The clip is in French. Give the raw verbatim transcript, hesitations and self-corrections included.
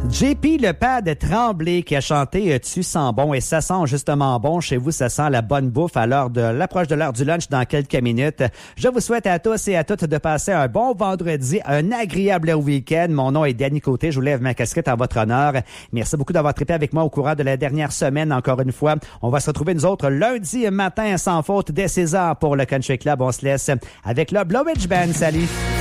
J P, le père de Tremblay, qui a chanté « Tu sens bon » et ça sent justement bon. Chez vous, ça sent la bonne bouffe à l'heure de l'approche de l'heure du lunch dans quelques minutes. Je vous souhaite à tous et à toutes de passer un bon vendredi, un agréable week-end. Mon nom est Danny Côté. Je vous lève ma casquette en votre honneur. Merci beaucoup d'avoir trippé avec moi au courant de la dernière semaine. Encore une fois, on va se retrouver nous autres lundi matin sans faute dès seize heures pour le Country Club. On se laisse avec le Blowridge Band. Salut!